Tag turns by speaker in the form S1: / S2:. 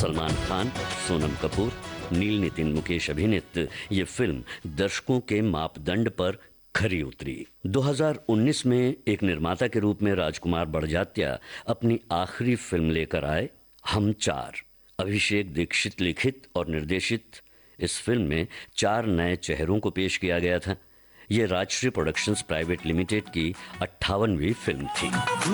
S1: सलमान खान, सोनम कपूर, नील नितिन मुकेश अभिनीत ये फिल्म दर्शकों के मापदंड पर खरी उतरी। 2019 में एक निर्माता के रूप में राजकुमार बड़जात्या अपनी आखिरी फिल्म लेकर आए, हम चार। अभिषेक दीक्षित लिखित और निर्देशित इस फिल्म में 4 नए चेहरों को पेश किया गया था। ये राजश्री प्रोडक्शंस प्राइवेट लिमिटेड की 58वीं फिल्म थी।